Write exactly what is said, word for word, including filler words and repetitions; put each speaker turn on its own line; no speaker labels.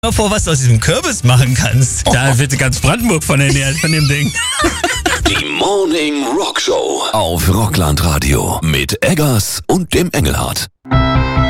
mal vor, was du aus diesem Kürbis machen kannst. Da wird ganz Brandenburg von ernährt, von dem Ding.
Die Morning Rock Show auf Rockland Radio mit Eggers und dem Engelhardt.